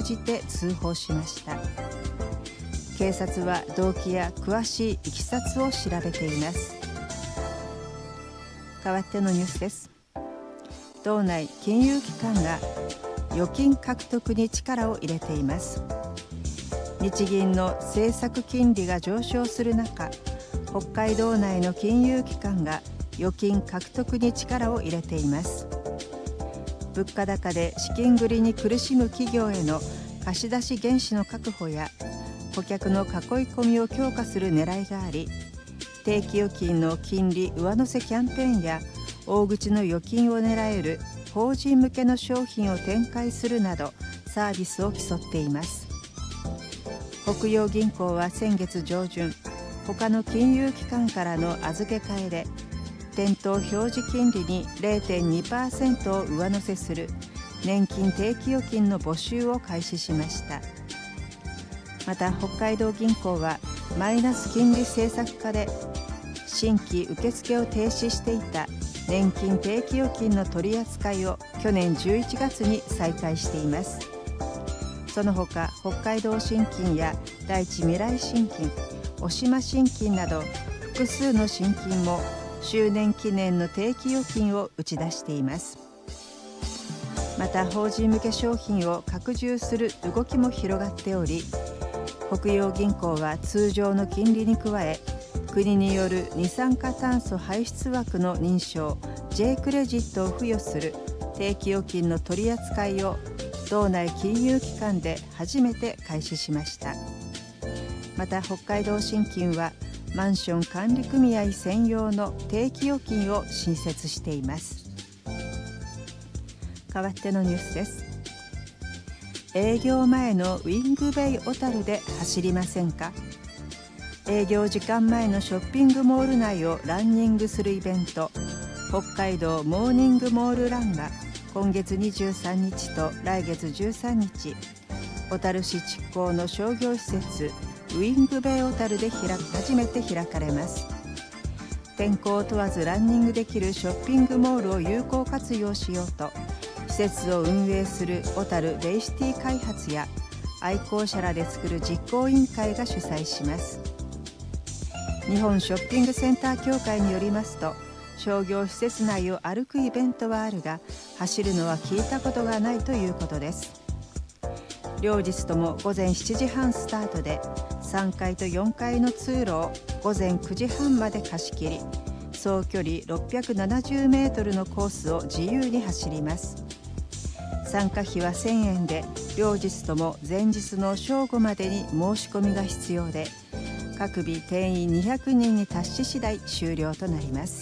じて通報しました。警察は動機や詳しいいきさつを調べています。代わってのニュースです。道内金融機関が預金獲得に力を入れています。日銀の政策金利が上昇する中、北海道内の金融機関が預金獲得に力を入れています。物価高で資金繰りに苦しむ企業への貸し出し原資の確保や顧客の囲い込みを強化する狙いがあり、定期預金の金利上乗せキャンペーンや大口の預金を狙える法人向けの商品を展開するなどサービスを競っています。北洋銀行は先月上旬、他の金融機関からの預け替えで店頭表示金利に 0.2% を上乗せする年金定期預金の募集を開始しました。また北海道銀行はマイナス金利政策下で新規受付を停止していた年金定期預金の取り扱いを去年11月に再開しています。その他北海道信金や大地未来信金、渡島信金など複数の信金も周年記念の定期預金を打ち出しています。また法人向け商品を拡充する動きも広がっており、北洋銀行は通常の金利に加え、国による二酸化炭素排出枠の認証 J クレジットを付与する定期預金の取り扱いを道内金融機関で初めて開始しました。また北海道信金はマンション管理組合専用の定期預金を新設しています。代わってのニュースです。営業前のウィングベイ小樽で走りませんか。営業時間前のショッピングモール内をランニングするイベント、北海道モーニングモールランが今月23日と来月13日、小樽市築港の商業施設ウィングベイ小樽で初めて開かれます。天候を問わずランニングできるショッピングモールを有効活用しようと、施設を運営する小樽ベイシティ開発や愛好者らで作る実行委員会が主催します。日本ショッピングセンター協会によりますと、商業施設内を歩くイベントはあるが、走るのは聞いたことがないということです。両日とも午前7時半スタートで、3階と4階の通路を午前9時半まで貸し切り、総距離670メートルのコースを自由に走ります。参加費は1000円で、両日とも前日の正午までに申し込みが必要で、各日定員200人に達し次第終了となります。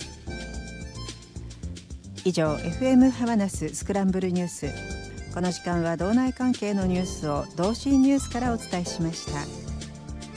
以上、FM ハワナススクランブルニュース。この時間は道内関係のニュースを同心ニュースからお伝えしました。